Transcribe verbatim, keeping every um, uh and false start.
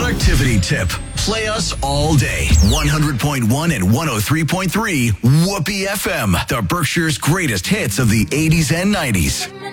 productivity tip. Play us all day. one hundred point one and one oh three point three Whoopee F M. The Berkshire's greatest hits of the eighties and nineties.